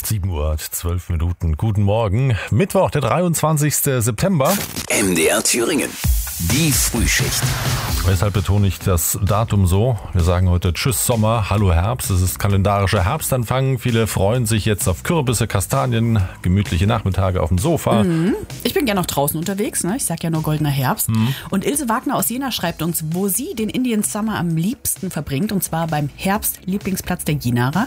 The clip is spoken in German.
7:12 Uhr. Guten Morgen. Mittwoch, der 23. September. MDR Thüringen. Die Frühschicht. Weshalb betone ich das Datum so? Wir sagen heute Tschüss Sommer, Hallo Herbst. Es ist kalendarischer Herbstanfang. Viele freuen sich jetzt auf Kürbisse, Kastanien, gemütliche Nachmittage auf dem Sofa. Ich bin gerne noch draußen unterwegs, ne? Ich sag ja nur goldener Herbst. Und Ilse Wagner aus Jena schreibt uns, wo sie den Indian Summer am liebsten verbringt. Und zwar beim Herbst-Lieblingsplatz der Jenaer.